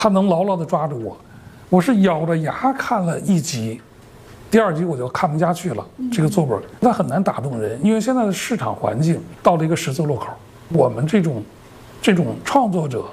他能牢牢地抓住我。我是咬着牙看了1集，第2集我就看不下去了。这个作本它很难打动人，因为现在的市场环境到了一个十字路口，我们这种创作者